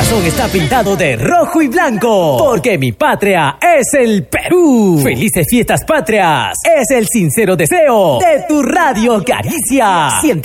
corazón está pintado de rojo y blanco, porque mi patria es el Perú. Felices fiestas patrias, es el sincero deseo de tu Radio Caricia.